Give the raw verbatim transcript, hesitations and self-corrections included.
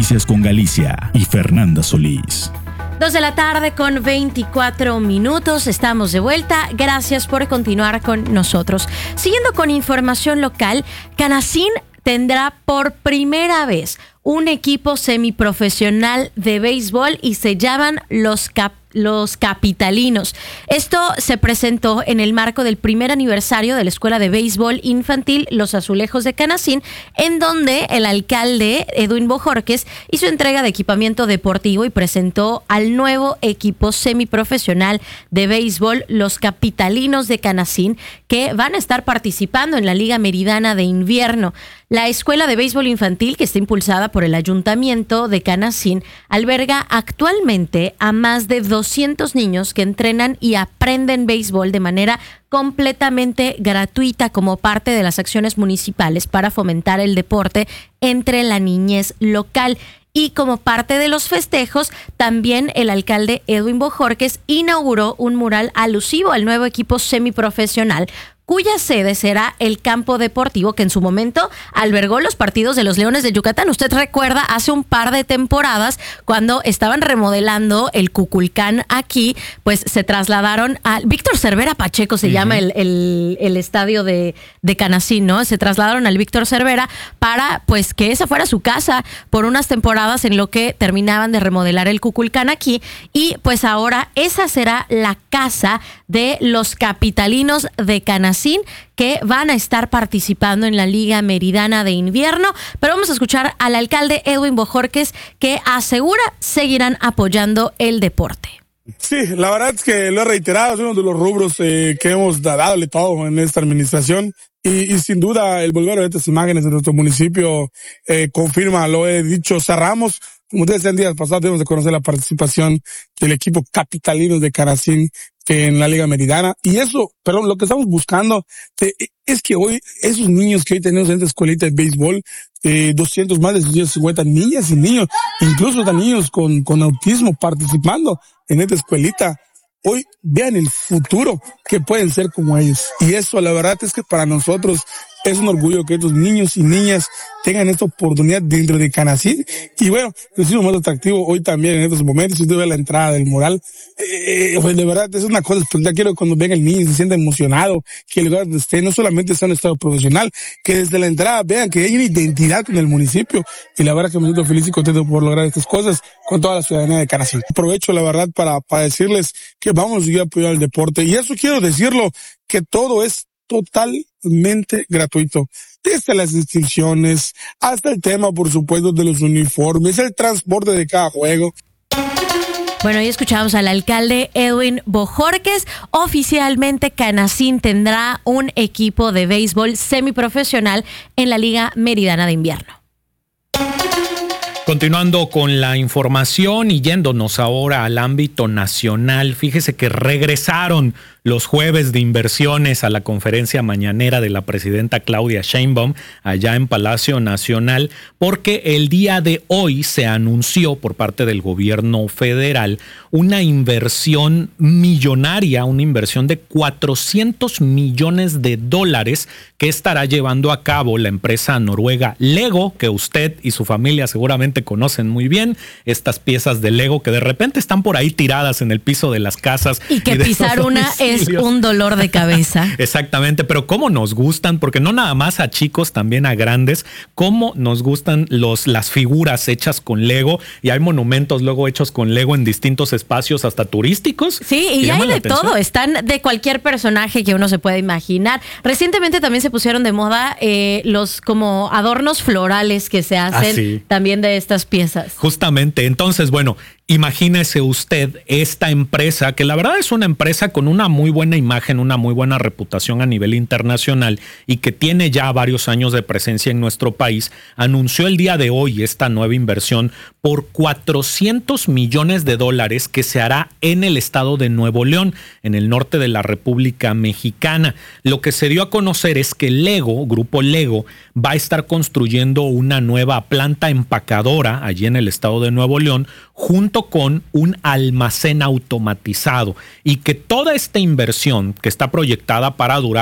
Noticias con Galicia y Fernanda Solís. Dos de la tarde con veinticuatro minutos. Estamos de vuelta. Gracias por continuar con nosotros. Siguiendo con información local, Canacín tendrá por primera vez un equipo semiprofesional de béisbol y se llaman los Cap Los Capitalinos. Esto se presentó en el marco del primer aniversario de la Escuela de Béisbol Infantil Los Azulejos de Canacín, en donde el alcalde Edwin Bojorquez hizo entrega de equipamiento deportivo y presentó al nuevo equipo semiprofesional de béisbol Los Capitalinos de Canacín, que van a estar participando en la Liga Meridana de Invierno. La Escuela de Béisbol Infantil, que está impulsada por el Ayuntamiento de Canacín, alberga actualmente a más de doscientos niños que entrenan y aprenden béisbol de manera completamente gratuita como parte de las acciones municipales para fomentar el deporte entre la niñez local. Y como parte de los festejos, también el alcalde Edwin Bojorquez inauguró un mural alusivo al nuevo equipo semiprofesional, cuya sede será el campo deportivo que en su momento albergó los partidos de los Leones de Yucatán. Usted recuerda hace un par de temporadas cuando estaban remodelando el Cuculcán aquí, pues se trasladaron al Víctor Cervera Pacheco, se uh-huh. llama el, el, el estadio de, de Canacín, ¿no? Se trasladaron al Víctor Cervera para pues que esa fuera su casa por unas temporadas en lo que terminaban de remodelar el Cuculcán aquí, y pues ahora esa será la casa de los Capitalinos de Canacín, que van a estar participando en la Liga Meridana de Invierno. Pero vamos a escuchar al alcalde Edwin Bojorquez, que asegura seguirán apoyando el deporte. Sí, la verdad es que lo he reiterado, es uno de los rubros eh, que hemos dado todo en esta administración. Y, y sin duda el volver a ver estas imágenes de nuestro municipio eh, confirma, lo he dicho, cerramos. Como ustedes decían días pasados, debemos de conocer la participación del equipo Capitalinos de Canacín en la Liga Meridana. Y eso, perdón, lo que estamos buscando eh, es que hoy, esos niños que hoy tenemos en esta escuelita de béisbol, eh, doscientos, más de doscientos cincuenta niñas y niños, incluso hasta niños con, con autismo participando en esta escuelita, hoy vean el futuro que pueden ser como ellos. Y eso, la verdad es que para nosotros es un orgullo que estos niños y niñas tengan esta oportunidad dentro de Canacín. Y bueno, es lo más atractivo hoy también en estos momentos. Si usted ve la entrada del mural, eh, pues de verdad es una cosa especial. Quiero que cuando venga el niño y se sienta emocionado, que el lugar donde esté no solamente sea un estado profesional, que desde la entrada vean que hay una identidad con el municipio. Y la verdad que me siento feliz y contento por lograr estas cosas con toda la ciudadanía de Canacín. Aprovecho la verdad para, para decirles que vamos a seguir apoyando el deporte. Y eso quiero decirlo, que todo es totalmente gratuito, desde las inscripciones hasta el tema, por supuesto, de los uniformes, el transporte de cada juego. Bueno, ahí escuchamos al alcalde Edwin Bojorquez. Oficialmente Canacín tendrá un equipo de béisbol semiprofesional en la Liga Meridana de Invierno. Continuando con la información y yéndonos ahora al ámbito nacional, fíjese que regresaron los jueves de inversiones a la conferencia mañanera de la presidenta Claudia Sheinbaum allá en Palacio Nacional, porque el día de hoy se anunció por parte del gobierno federal una inversión millonaria, una inversión de cuatrocientos millones de dólares que estará llevando a cabo la empresa noruega Lego, que usted y su familia seguramente conocen muy bien, estas piezas de Lego que de repente están por ahí tiradas en el piso de las casas. Y que y pisar una es Es un dolor de cabeza. Exactamente, pero cómo nos gustan, porque no nada más a chicos, también a grandes, cómo nos gustan los, las figuras hechas con Lego, y hay monumentos luego hechos con Lego en distintos espacios hasta turísticos. Sí, y hay de todo, están de cualquier personaje que uno se pueda imaginar. Recientemente también se pusieron de moda eh, los como adornos florales que se hacen ah, sí. también de estas piezas. Justamente, entonces, bueno, imagínese usted esta empresa, que la verdad es una empresa con una muy buena imagen, una muy buena reputación a nivel internacional y que tiene ya varios años de presencia en nuestro país, anunció el día de hoy esta nueva inversión por cuatrocientos millones de dólares que se hará en el estado de Nuevo León, en el norte de la República Mexicana. Lo que se dio a conocer es que Lego, Grupo Lego, va a estar construyendo una nueva planta empacadora allí en el estado de Nuevo León, junto con un almacén automatizado, y que toda esta inversión que está proyectada para durar